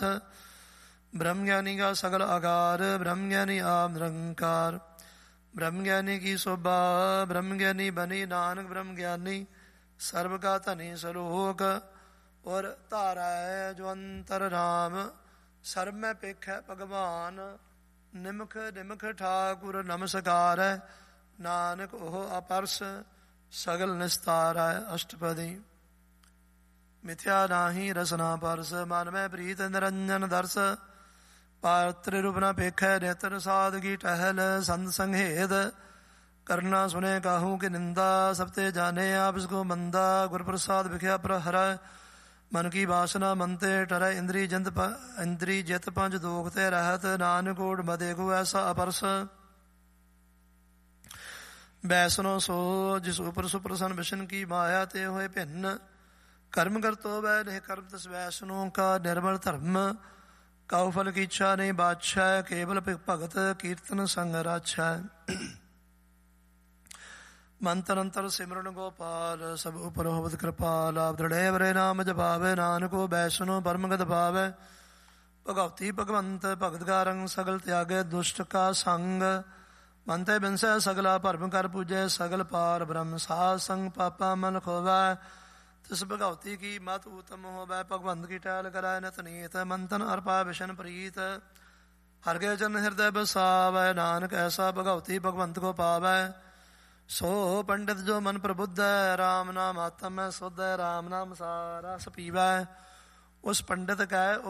ब्रह्म ज्ञानी का सकल आकार, ब्रह्म ज्ञानी आप निरंकार। ब्रह्म ज्ञानी की शोभा, ब्रह्म ज्ञानी बनी नानक ब्रह्म ज्ञानी। सर्व का धनी सलोक, और धारा है जो अंतर राम। सर्व में पेख है भगवान, निमख निमख ठाकुर नमस्कार है। नानक ओह अपरस, सगल निस्तार है। अष्टपदी। मिथ्या नाही रसना परस, मन में प्रीत निरंजन दर्श। पात्र रूप न पेख नेत्र, सादगी टहल संत संघेद। करना सुने काहू की निंदा, सबते जाने आप इसको मंदा। गुर प्रसाद विख्या प्रहर, मन की वासना मनते टरै। इंद्री जित पंच दोखते रहत, नानक ओढ़ मदे को ऐसा अपरस। बैसनो सो जिस ऊपर सुप्रसन्न विष्णु की माया, ते हुए भिन्न। कर्म कर तो वह नहीं कर्म, तस वैष्णों का निर्मल धर्म। काउ फल की इच्छा नहीं बादशाह, केवल भगत कीर्तन संग राछा। मंत्र अंतर सिमरन गोपाल, सब ऊपर होवत कृपाल। आप दृढ़ वरे नाम जपावे, नानको वैष्णो परम गत पावे। भगवती भगवंत भगत का रंग, सगल त्यागे दुष्ट का संग। मनते बिनसे सगला भरम कर पूजे, सगल पार ब्रह्म साध संग। पापा मन खोवै, तिस भगवती की मत उत्तम होवै। भगवंत की टहल कराय नित नीत, मंथन अर्पा विशन प्रीत। हर के जन हृदय बसावै, नानक ऐसा भगवती भगवंत को पावै। सो पंडित जो मन प्रबुद्ध है, राम नाम आत्म में शुद्ध है। राम नाम सारा रस पीवै, उस पंडित का